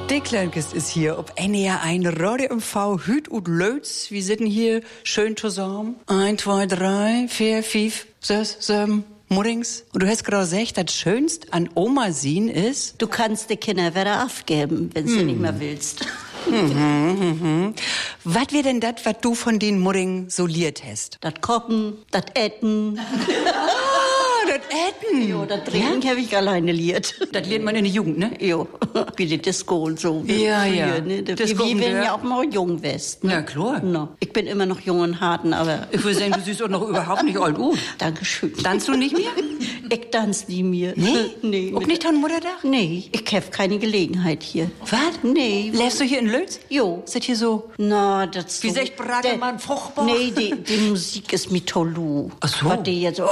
Die Kleinkist ist hier, ob NR1 Radio MV, Hüt und Lötz. Wir sitzen hier schön zusammen. 1, 2, 3, 4, 5, 6, 7, Muddings. Und du hast gerade gesagt, das Schönste an Oma sehen ist... Du kannst die Kinder wieder aufgeben, wenn du nicht mehr willst. Was wär denn das, was du von den Mudding soliert hast? Das Kochen, das Essen. Das Essen. Jo, das Trinken habe ich alleine liert. Das lernt man in der Jugend, ne? Jo, wie die Disco und so. Ja, früher, ja. Ne? Disco, wir werden ja auch mal jung west. Ne? Ja, klar. No. Ich bin immer noch jung und harten, aber... Ich würde sagen, du siehst auch noch überhaupt nicht alt aus. Dankeschön. Tanzt du nicht mehr? Ich tanze nie mehr. Nee? Nee. Auch nicht an Muttertag? Nee, ich habe keine Gelegenheit hier. Was? Nee. Lebst du hier in Lötz? Jo. Ist das hier so? Na, das Wie sagt Bragemann, fruchtbar? Nee, die Musik ist mit Tolu. Ach so. Was die jetzt so...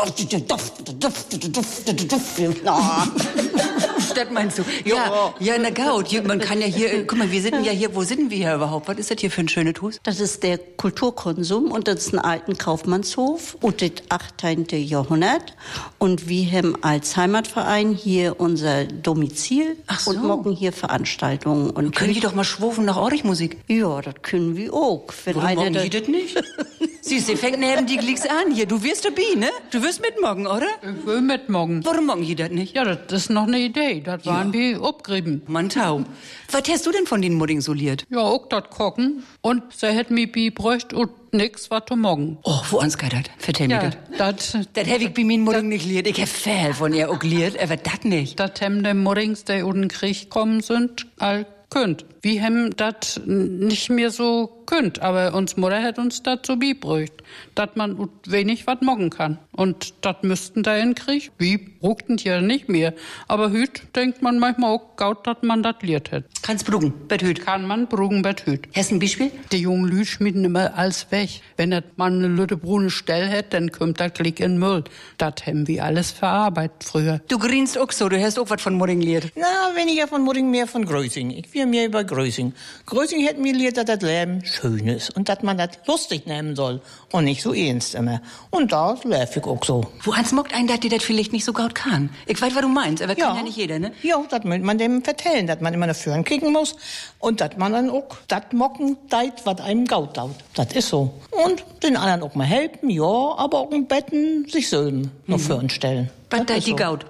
Das meinst du? Ja, na gut. Man kann ja hier, guck mal, wir sind ja hier, wo sind wir hier überhaupt? Was ist das hier für ein schönes Hus? Das ist der Kulturkonsum und das ist ein alter Kaufmannshof und das 18. Jahrhundert. Und wir haben als Heimatverein hier unser Domizil. Ach so. Und machen hier Veranstaltungen. Und Können die doch mal schwufen nach Orich-Musik? Ja, das können wir auch. Wenn Warum einer machen die das nicht? Siehst du, fängt neben die Glicks an hier. Du wirst dabei, ne? Du wirst mitmachen, oder? Ich will mitmachen. Warum machen die das nicht? Ja, das ist noch eine Idee. Das waren wir abgerieben. Mann, Tau. Was hast du denn von den Mudding soliert? Ja, auch das Kochen. Und sie hätten mir beigebracht und nix was zu morgen. Oh, wo uns geht das? Vertell mir das. Das hab ich bei mir Mudding nicht liert. Ich hab viel von ihr auch liert, aber das nicht. Das haben die Muddings, die in den Krieg gekommen sind, all könnt. Wir haben das nicht mehr so könnt, aber uns Mutter hat uns das so beigebracht, dass man wenig was morgen kann. Und das müssten da in Krieg. Wir bruchten ja nicht mehr. Aber hüt denkt man manchmal auch gaut, dass man das liert hat. Kannst brugen, bet hüt. Kann man brugen, bet hüt. Hast du ein Beispiel? Die jungen Lüd schmieden immer alles weg. Wenn das man eine lütte brune Stelle hat, dann kommt das Klick in Müll. Das haben wir alles verarbeitet früher. Du grinst auch so, du hast auch was von Mudding liert. Na, weniger von Mudding, mehr von Grösing. Ich will mehr über Grösing. Grösing hätte mir liert, dass das Leben schön ist und dass man das lustig nehmen soll und nicht so ernst immer. Und da läuft ich auch so. Wo ans mockt einen, dass die das vielleicht nicht so gut kann. Ich weiß, was du meinst, aber kann ja nicht jeder, ne? Ja, das muss man dem vertellen, dass man immer nach vorn kicken muss und dass man dann auch das mocken deit, was einem gaut dauert. Das ist so. Und den anderen auch mal helfen, ja, aber auch im Betten sich selber noch vorn stellen. Was deit die gaut?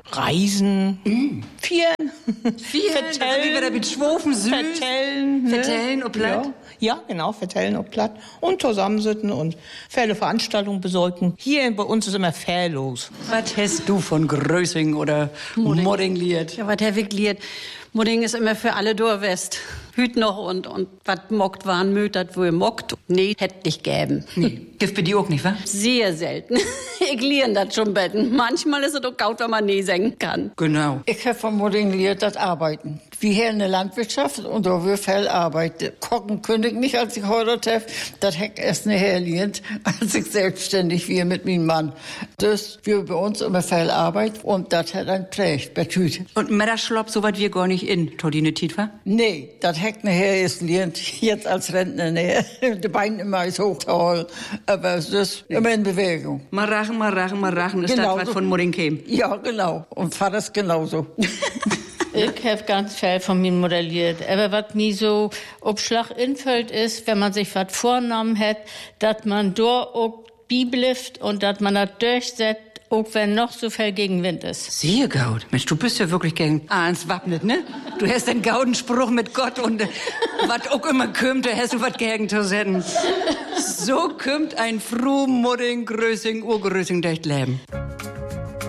Reisen, Vieren, Vertellen. Wie wir da mit Schwofen süß. Vertellen und platt. Ja, genau, vertellen und platt. Und zusammensitzen und viele Veranstaltungen besorgen. Hier bei uns ist immer viel los. Was hast du von Grösing oder Mudding liert? Ja, was habe ich liert? Mudding ist immer für alle Dorwest. Hüt noch und was mockt waren mögt, das wohl mockt. Nee, hätt nicht gäben. Nee, gibt bei dir auch nicht, wa? Sehr selten. Ich lieren das schon betten. Manchmal ist es doch gaut, wenn man nee singen kann. Genau. Ich habe von Mudding gelernt, das Arbeiten. Wir hier in der Landwirtschaft und da wir viel Arbeit. Kochen könnte ich nicht, als ich heiratet habe. Das hätte ich erst nachher gelernt, als ich selbstständig war mit meinem Mann. Das wir bei uns immer viel Arbeit und das hat ein prägt, betüt. Und Männerschlopp, so was wir gar nicht in Todine Tiet, wa? Nee, das hätte ich nachher erst gelernt, jetzt als Rentner. Nee. Die Beine immer ist hochtoll, aber es ist immer in Bewegung. Mal rachen, ist Genau das, was so. von Mudding käme. Ja, genau. Und Vater ist genauso. Ich habe ganz viel von mir modelliert. Aber was mir so ob Schlag infällt ist, wenn man sich was vorgenommen hat, dass man dort auch bleibt und dass man das durchsetzt, auch wenn noch so viel Gegenwind ist. Siehe Gaud. Mensch, du bist ja wirklich gegen ans Wappnet, ne? Du hast einen Gaudenspruch mit Gott und was auch immer kümmt, da hast du was gegen zu sagen. So kümmt ein Fru, Mudding, Grösing, Urgrösing durch Leben.